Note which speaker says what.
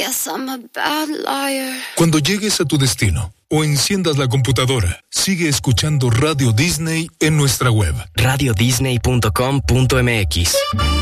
Speaker 1: Guess I'm a bad liar.
Speaker 2: Cuando llegues a tu destino o enciendas la computadora, sigue escuchando Radio Disney en nuestra web.
Speaker 3: radiodisney.com.mx